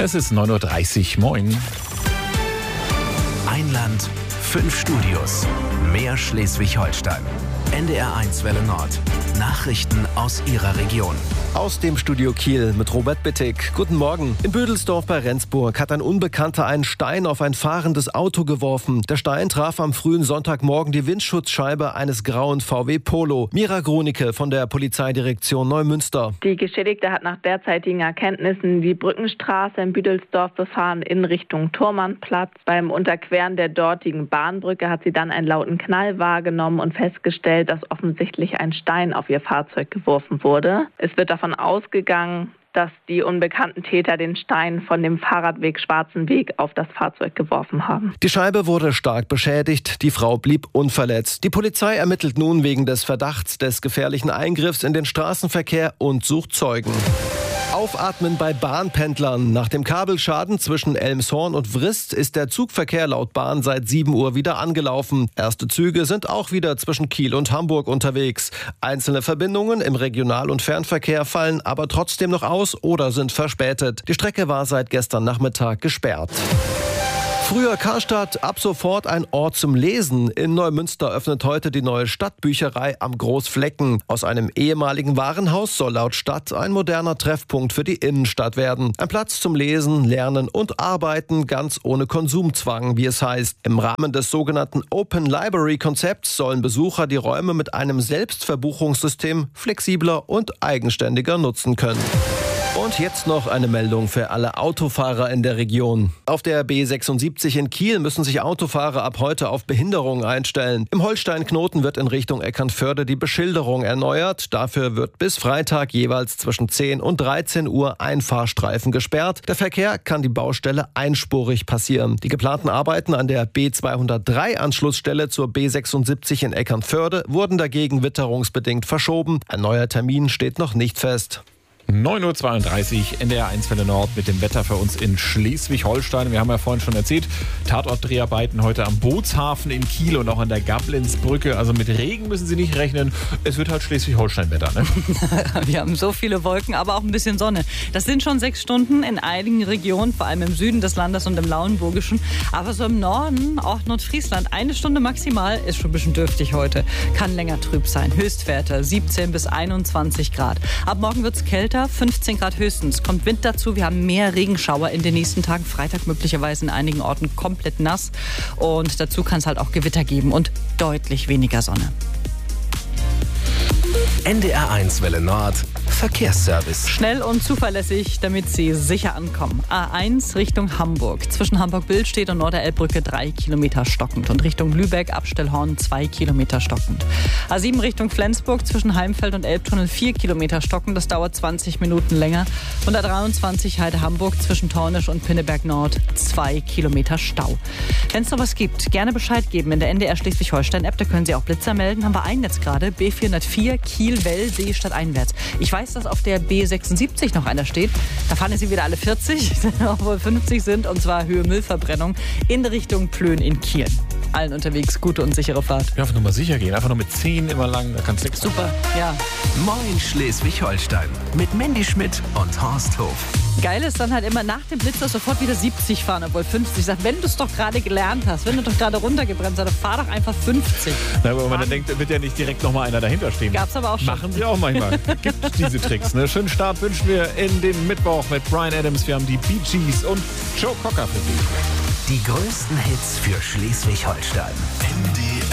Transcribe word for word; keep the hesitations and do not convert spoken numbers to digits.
Es ist neun Uhr dreißig. Moin. Ein Land, fünf Studios, mehr Schleswig-Holstein. N D R eins Welle Nord. Nachrichten aus Ihrer Region. Aus dem Studio Kiel mit Robert Bittig. Guten Morgen. In Bödelsdorf bei Rendsburg hat ein Unbekannter einen Stein auf ein fahrendes Auto geworfen. Der Stein traf am frühen Sonntagmorgen die Windschutzscheibe eines grauen V W Polo. Mira Gronicke von der Polizeidirektion Neumünster. Die Geschädigte hat nach derzeitigen Erkenntnissen die Brückenstraße in Bödelsdorf befahren in Richtung Thormannplatz. Beim Unterqueren der dortigen Bahnbrücke hat sie dann einen lauten Knall wahrgenommen und festgestellt, dass offensichtlich ein Stein auf ihr Fahrzeug geworfen wurde. Es wird davon ausgegangen, dass die unbekannten Täter den Stein von dem Fahrradweg Schwarzen Weg auf das Fahrzeug geworfen haben. Die Scheibe wurde stark beschädigt, die Frau blieb unverletzt. Die Polizei ermittelt nun wegen des Verdachts des gefährlichen Eingriffs in den Straßenverkehr und sucht Zeugen. Aufatmen bei Bahnpendlern. Nach dem Kabelschaden zwischen Elmshorn und Wrist ist der Zugverkehr laut Bahn seit sieben Uhr wieder angelaufen. Erste Züge sind auch wieder zwischen Kiel und Hamburg unterwegs. Einzelne Verbindungen im Regional- und Fernverkehr fallen aber trotzdem noch aus oder sind verspätet. Die Strecke war seit gestern Nachmittag gesperrt. Früher Karstadt, ab sofort ein Ort zum Lesen. In Neumünster öffnet heute die neue Stadtbücherei am Großflecken. Aus einem ehemaligen Warenhaus soll laut Stadt ein moderner Treffpunkt für die Innenstadt werden. Ein Platz zum Lesen, Lernen und Arbeiten, ganz ohne Konsumzwang, wie es heißt. Im Rahmen des sogenannten Open Library Konzepts sollen Besucher die Räume mit einem Selbstverbuchungssystem flexibler und eigenständiger nutzen können. Und jetzt noch eine Meldung für alle Autofahrer in der Region. Auf der B sechsundsiebzig in Kiel müssen sich Autofahrer ab heute auf Behinderung einstellen. Im Holstein-Knoten wird in Richtung Eckernförde die Beschilderung erneuert. Dafür wird bis Freitag jeweils zwischen zehn und dreizehn Uhr ein Fahrstreifen gesperrt. Der Verkehr kann die Baustelle einspurig passieren. Die geplanten Arbeiten an der B zweihundertdrei Anschlussstelle zur B sechsundsiebzig in Eckernförde wurden dagegen witterungsbedingt verschoben. Ein neuer Termin steht noch nicht fest. neun Uhr zweiunddreißig, N D R eins Welle Nord mit dem Wetter für uns in Schleswig-Holstein. Wir haben ja vorhin schon erzählt, Tatortdreharbeiten heute am Bootshafen in Kiel und auch an der Gablinsbrücke. Also mit Regen müssen Sie nicht rechnen. Es wird halt Schleswig-Holstein-Wetter, ne? Wir haben so viele Wolken, aber auch ein bisschen Sonne. Das sind schon sechs Stunden in einigen Regionen, vor allem im Süden des Landes und im Lauenburgischen. Aber so im Norden, auch Nordfriesland, eine Stunde maximal, ist schon ein bisschen dürftig heute. Kann länger trüb sein. Höchstwerte siebzehn bis einundzwanzig Grad. Ab morgen wird es kälter. fünfzehn Grad höchstens. Kommt Wind dazu. Wir haben mehr Regenschauer in den nächsten Tagen. Freitag möglicherweise in einigen Orten komplett nass. Und dazu kann es halt auch Gewitter geben und deutlich weniger Sonne. N D R eins Welle Nord. Verkehrsservice. Schnell und zuverlässig, damit Sie sicher ankommen. A eins Richtung Hamburg. Zwischen Hamburg-Billstedt und Norderelbbrücke drei Kilometer stockend. Und Richtung Lübeck, Abstellhorn zwei Kilometer stockend. A sieben Richtung Flensburg. Zwischen Heimfeld und Elbtunnel vier Kilometer stockend. Das dauert zwanzig Minuten länger. Und A dreiundzwanzig Heide-Hamburg zwischen Tornisch und Pinneberg Nord zwei Kilometer Stau. Wenn es noch was gibt, gerne Bescheid geben in der N D R Schleswig-Holstein-App. Da können Sie auch Blitzer melden. Haben wir einen jetzt gerade. B vierhundertvier Kiel-Wellsee stadteinwärts. Ich weiß, dass auf der B sechsundsiebzig noch einer steht. Da fahren sie wieder alle vierzig, obwohl fünfzig sind, und zwar Höhe Müllverbrennung in Richtung Plön in Kiel. Allen unterwegs gute und sichere Fahrt. Ja, einfach nur mal sicher gehen. Einfach nur mit zehn immer lang. Da kannst du nichts. Super, ja. Moin Schleswig-Holstein mit Mandy Schmidt und Horst Hof. Geil ist dann halt immer nach dem Blitzer sofort wieder siebzig fahren, obwohl fünfzig. Ich sag, wenn du es doch gerade gelernt hast, wenn du doch gerade runtergebremst hast, dann fahr doch einfach fünfzig. Na, aber wenn man dann denkt, wird ja nicht direkt nochmal einer dahinter stehen. Gab's aber auch schon. Machen sie auch manchmal. Gibt diese Tricks. Ne? Schönen Start wünschen wir in den Mittwoch mit Bryan Adams. Wir haben die Bee Gees und Joe Cocker für Sie. Die größten Hits für Schleswig-Holstein.